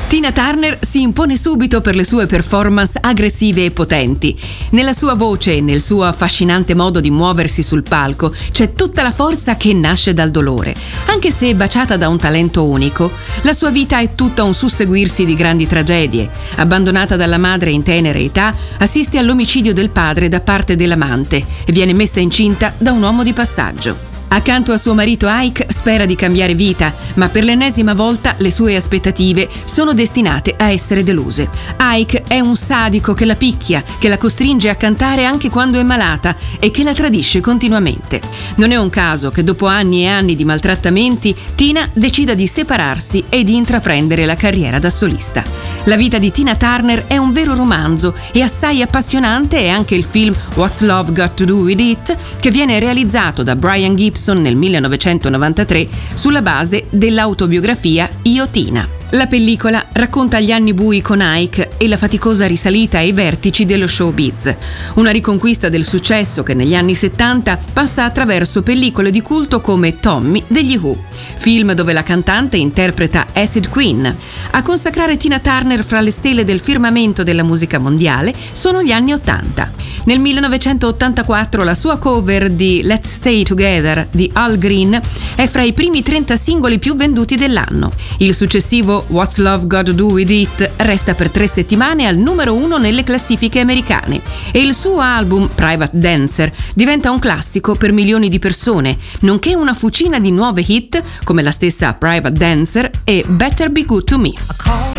Tina Turner si impone subito per le sue performance aggressive e potenti. Nella sua voce e nel suo affascinante modo di muoversi sul palco c'è tutta la forza che nasce dal dolore. Anche se baciata da un talento unico, la sua vita è tutta un susseguirsi di grandi tragedie. Abbandonata dalla madre in tenera età, assiste all'omicidio del padre da parte dell'amante e viene messa incinta da un uomo di passaggio. Accanto a suo marito Ike spera di cambiare vita, ma per l'ennesima volta le sue aspettative sono destinate a essere deluse. Ike è un sadico che la picchia, che la costringe a cantare anche quando è malata e che la tradisce continuamente. Non è un caso che dopo anni e anni di maltrattamenti Tina decida di separarsi e di intraprendere la carriera da solista. La vita di Tina Turner è un vero romanzo e assai appassionante è anche il film What's Love Got to Do With It, che viene realizzato da Brian Gibson nel 1993 sulla base dell'autobiografia Io Tina. La pellicola racconta gli anni bui con Ike e la faticosa risalita ai vertici dello showbiz. Una riconquista del successo che negli anni 70 passa attraverso pellicole di culto come Tommy degli Who, film dove la cantante interpreta Acid Queen. A consacrare Tina Turner fra le stelle del firmamento della musica mondiale sono gli anni 80. Nel 1984 la sua cover di Let's Stay Together di Al Green è fra i primi 30 singoli più venduti dell'anno. Il successivo What's Love Got to Do With It resta per 3 settimane al numero 1 nelle classifiche americane e il suo album Private Dancer diventa un classico per milioni di persone, nonché una fucina di nuove hit come la stessa Private Dancer e Better Be Good to Me.